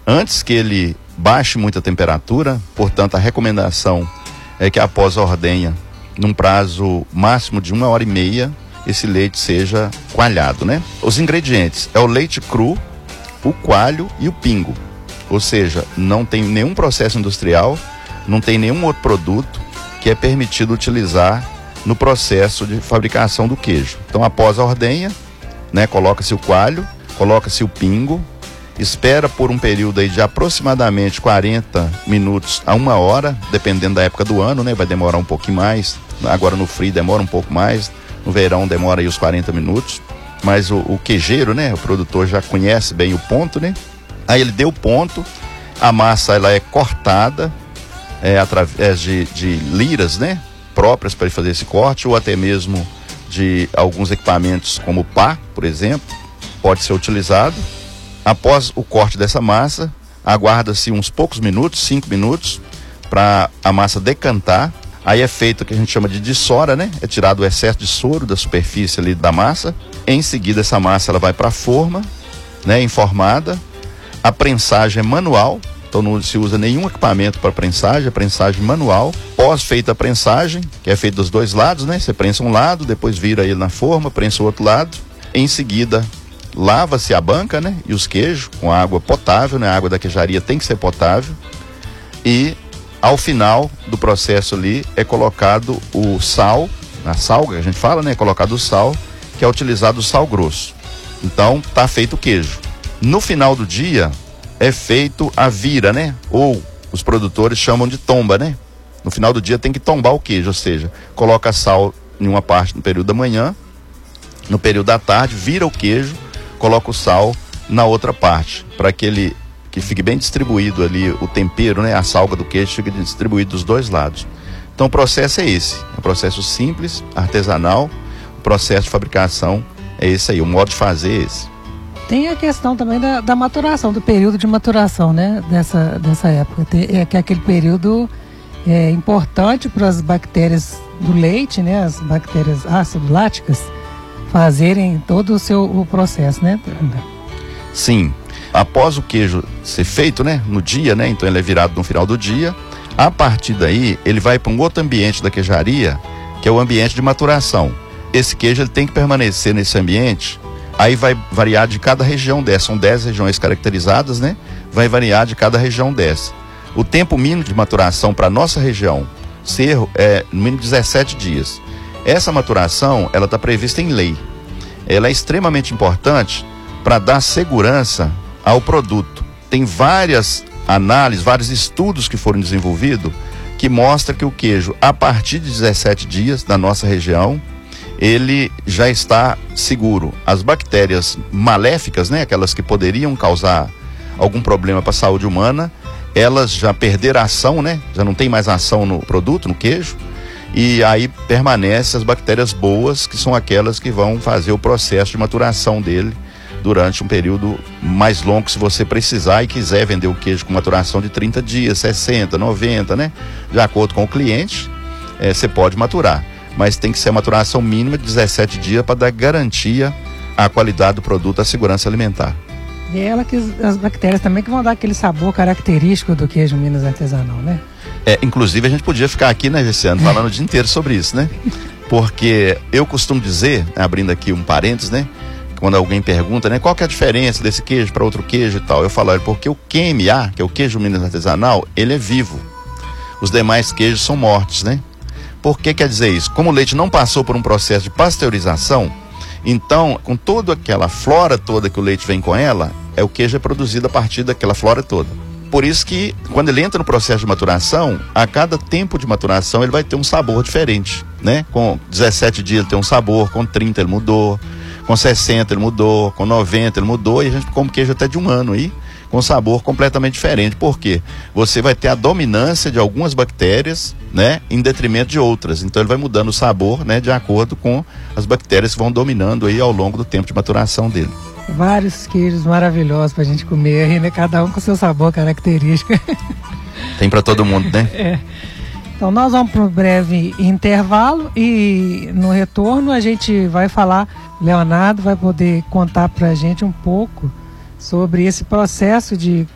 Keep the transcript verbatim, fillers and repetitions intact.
antes que ele baixe muita temperatura. Portanto, a recomendação é que após a ordenha, num prazo máximo de uma hora e meia, esse leite seja coalhado, né? Os ingredientes é o leite cru, o coalho e o pingo. Ou seja, não tem nenhum processo industrial, não tem nenhum outro produto que é permitido utilizar no processo de fabricação do queijo. Então, após a ordenha, né, coloca-se o coalho, coloca-se o pingo, espera por um período aí de aproximadamente quarenta minutos a uma hora, dependendo da época do ano, né? Vai demorar um pouquinho mais. Agora no frio demora um pouco mais, no verão demora aí os quarenta minutos. Mas o, o queijeiro, né? O produtor já conhece bem o ponto, né? Aí ele deu o ponto, a massa ela é cortada é, através de, de liras, né? Próprias para ele fazer esse corte, ou até mesmo de alguns equipamentos como pá, por exemplo, pode ser utilizado. Após o corte dessa massa, aguarda-se uns poucos minutos, cinco minutos, para a massa decantar. Aí é feito o que a gente chama de dissora, né? É tirado o excesso de soro da superfície ali da massa. Em seguida, essa massa ela vai para a forma, né? Informada. A prensagem é manual, então não se usa nenhum equipamento para prensagem, é prensagem manual. Pós feita a prensagem, que é feita dos dois lados, né? Você prensa um lado, depois vira ele na forma, prensa o outro lado. Em seguida, lava-se a banca, né? E os queijos com água potável, né? A água da queijaria tem que ser potável. E ao final do processo ali é colocado o sal, a salga que a gente fala, né? É colocado o sal, que é utilizado o sal grosso. Então tá feito o queijo. No final do dia é feito a vira, né? Ou os produtores chamam de tomba, né? No final do dia tem que tombar o queijo, ou seja, coloca sal em uma parte no período da manhã, no período da tarde vira o queijo, coloca o sal na outra parte, para que ele que fique bem distribuído ali o tempero, né? A salga do queijo fique distribuído dos dois lados. Então o processo é esse, é um processo simples, artesanal, o processo de fabricação é esse aí, o modo de fazer é esse. Tem a questão também da, da maturação, do período de maturação, né? Dessa, dessa época, Tem, é que aquele período é importante para as bactérias do leite, né? As bactérias ácido láticas fazerem todo o seu o processo, né? Sim. Após o queijo ser feito, né, no dia, né, então ele é virado no final do dia, a partir daí ele vai para um outro ambiente da queijaria, que é o ambiente de maturação. Esse queijo ele tem que permanecer nesse ambiente, aí vai variar de cada região dessa, são dez regiões caracterizadas, né, vai variar de cada região dessa. O tempo mínimo de maturação para a nossa região, Cerro, é no mínimo dezessete dias. Essa maturação, ela está prevista em lei. Ela é extremamente importante para dar segurança ao produto. Tem várias análises, vários estudos que foram desenvolvidos que mostram que o queijo, a partir de dezessete dias da nossa região, ele já está seguro. As bactérias maléficas, né, aquelas que poderiam causar algum problema para a saúde humana, elas já perderam a ação, né, já não tem mais ação no produto, no queijo, e aí permanecem as bactérias boas, que são aquelas que vão fazer o processo de maturação dele durante um período mais longo, se você precisar e quiser vender o queijo com maturação de trinta dias, sessenta, noventa, né? De acordo com o cliente, é, você pode maturar. Mas tem que ser a maturação mínima de dezessete dias para dar garantia à qualidade do produto, à segurança alimentar. E é ela que as bactérias também que vão dar aquele sabor característico do queijo Minas artesanal, né? É, inclusive a gente podia ficar aqui, né, Viciano, falando o dia inteiro sobre isso, né? Porque eu costumo dizer, abrindo aqui um parênteses, né? Quando alguém pergunta, né, qual que é a diferença desse queijo para outro queijo e tal, eu falo, é porque o Q M A, que é o queijo Minas artesanal, ele é vivo. Os demais queijos são mortos, né? Por que quer dizer isso? Como o leite não passou por um processo de pasteurização, então, com toda aquela flora toda que o leite vem com ela, é o queijo é produzido a partir daquela flora toda. Por isso que, quando ele entra no processo de maturação, a cada tempo de maturação ele vai ter um sabor diferente, né? Com dezessete dias ele tem um sabor, com trinta ele mudou, com sessenta ele mudou, com noventa ele mudou, e a gente come queijo até de um ano aí, com sabor completamente diferente. Por quê? Você vai ter a dominância de algumas bactérias, né, em detrimento de outras. Então ele vai mudando o sabor, né, de acordo com as bactérias que vão dominando aí ao longo do tempo de maturação dele. Vários queijos maravilhosos pra gente comer aí, né? Cada um com seu sabor característico. Tem para todo mundo, né? É. Então nós vamos para um breve intervalo e no retorno a gente vai falar, Leonardo vai poder contar pra gente um pouco sobre esse processo de